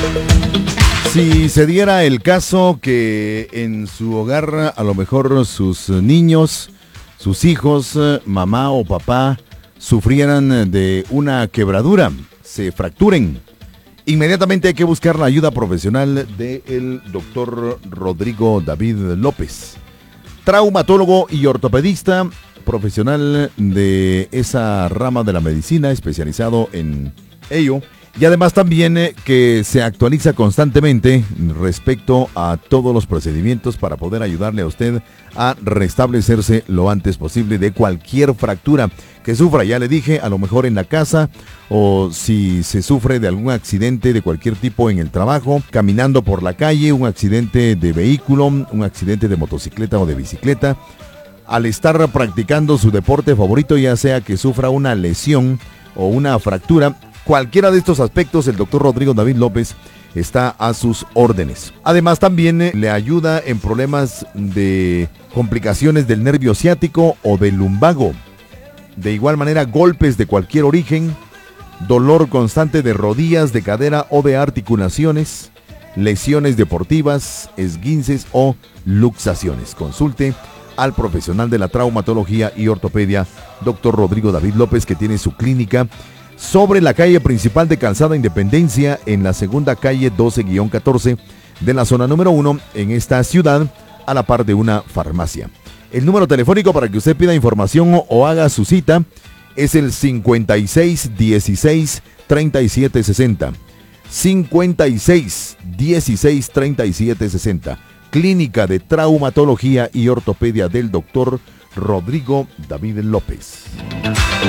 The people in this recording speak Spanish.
Si se diera el caso que en su hogar a lo mejor sus niños, sus hijos, mamá o papá sufrieran de una quebradura, se fracturen, inmediatamente hay que buscar la ayuda profesional del doctor Rodrigo David López, traumatólogo y ortopedista, profesional de esa rama de la medicina, especializado en ello. Y además también que se actualiza constantemente respecto a todos los procedimientos para poder ayudarle a usted a restablecerse lo antes posible de cualquier fractura que sufra. Ya le dije, a lo mejor en la casa, o si se sufre de algún accidente de cualquier tipo en el trabajo, caminando por la calle, un accidente de vehículo, un accidente de motocicleta o de bicicleta, al estar practicando su deporte favorito, ya sea que sufra una lesión o una fractura. Cualquiera de estos aspectos, el doctor Rodrigo David López está a sus órdenes. Además, también le ayuda en problemas de complicaciones del nervio ciático o del lumbago. De igual manera, golpes de cualquier origen, dolor constante de rodillas, de cadera o de articulaciones, lesiones deportivas, esguinces o luxaciones. Consulte al profesional de la traumatología y ortopedia, doctor Rodrigo David López, que tiene su clínica sobre la calle principal de Calzada Independencia, en la segunda calle 12-14 de la zona número 1 en esta ciudad, a la par de una farmacia. El número telefónico para que usted pida información o haga su cita es el 56 16 37 60. 56 16 37 60. Clínica de Traumatología y Ortopedia del doctor Rodrigo David López.